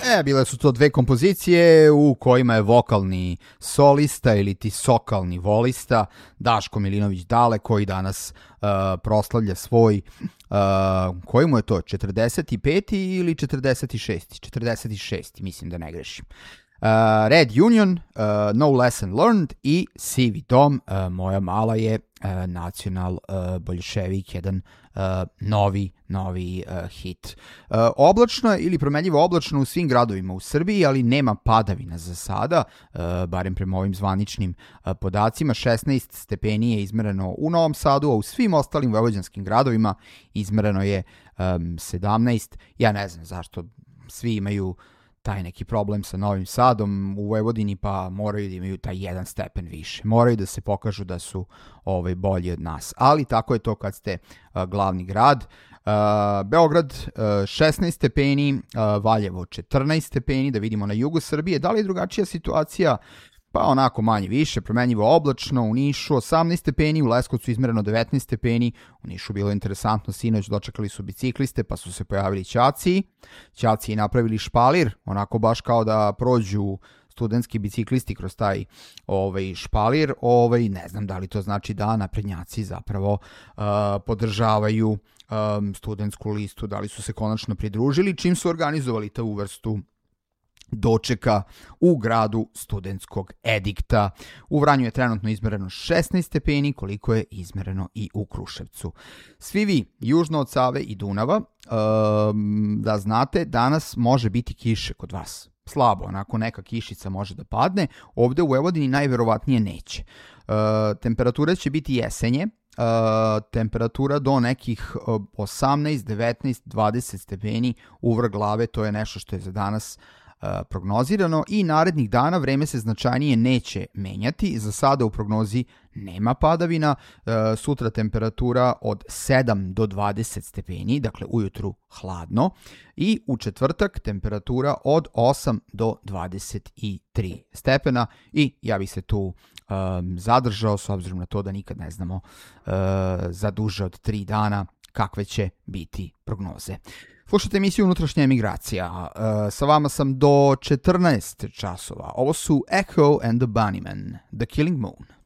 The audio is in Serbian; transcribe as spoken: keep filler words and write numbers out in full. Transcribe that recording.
E, bile su to dve kompozicije u kojima je vokalni solista ili ti sokalni volista Daško Milinović Dale, koji danas uh, proslavlja svoj, uh, koji mu je to, četrdeset peti ili četrdeset šesti? četrdeset šesti, mislim da ne grešim. Uh, Red Union, uh, No Lesson Learned i Sivi dom, uh, Moja mala je uh, Nacional uh, Boljševik, jedan uh, novi, novi uh, hit. Uh, oblačno je ili promenljivo oblačno u svim gradovima u Srbiji, ali nema padavina za sada, uh, barem prema ovim zvaničnim uh, podacima. šesnaest stepeni je izmereno u Novom Sadu, a u svim ostalim vojvođanskim gradovima izmereno je um, sedamnaest. Ja ne znam zašto svi imaju taj neki problem sa Novim Sadom u Vojvodini, pa moraju da imaju taj jedan stepen više. Moraju da se pokažu da su ovaj, bolji od nas. Ali tako je to kad ste uh, glavni grad. Uh, Beograd uh, šesnaest stepeni, uh, Valjevo četrnaest stepeni, da vidimo na jugu Srbije. Da li je drugačija situacija? Pa onako manje više, promenljivo oblačno, u Nišu osamnaest stepeni, u Leskovcu izmereno devetnaest stepeni, u Nišu bilo interesantno, sinoć dočekali su bicikliste pa su se pojavili ćaci, ćaci napravili špalir, onako baš kao da prođu studentski biciklisti kroz taj ovaj, špalir, ovaj, ne znam da li to znači da naprednjaci zapravo uh, podržavaju um, studentsku listu, da li su se konačno pridružili, čim su organizovali tu vrstu dočeka u gradu studentskog edikta. U Vranju je trenutno izmereno šesnaest stepeni, koliko je izmereno i u Kruševcu. Svi vi, južno od Save i Dunava, um, da znate, danas može biti kiše kod vas. Slabo, onako neka kišica može da padne. Ovde u Vojvodini najverovatnije neće. Uh, temperature će biti jesenje, Uh, temperatura do nekih uh, osamnaest, devetnaest, dvadeset stepeni u vrh glave, to je nešto što je za danas uh, prognozirano i narednih dana vreme se značajnije neće menjati. Za sada u prognozi nema padavina, uh, sutra temperatura od sedam do dvadeset stepeni, dakle ujutru hladno, i u četvrtak temperatura od osam do dvadeset tri stepena i ja bih se tu Um, zadržao, s obzirom na to da nikad ne znamo uh, za duže od tri dana kakve će biti prognoze. Slušajte emisiju Unutrašnja emigracija. Uh, sa vama sam do četrnaest časova. Ovo su Echo and the Bunnymen, The Killing Moon.